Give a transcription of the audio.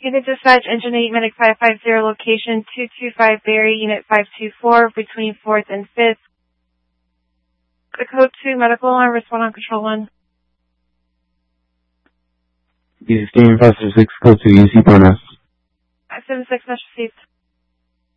Unit Dispatch, Engine 8, Medic 550, location 225 Berry, Unit 524, between 4th and 5th. The code 2, medical alarm, respond on control 1. This is Game Faster 6, code 2, UC bonus. 576, message received.